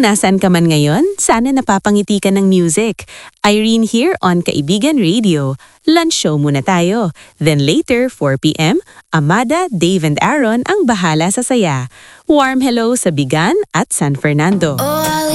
Kung nasaan ka man ngayon, sana napapangiti ka ng music. Irene here on Kaibigan Radio. Lunch show muna tayo. Then later, 4 p.m., Amada, Dave and Aaron ang bahala sa saya. Warm hello sa Bigan at San Fernando. Oh,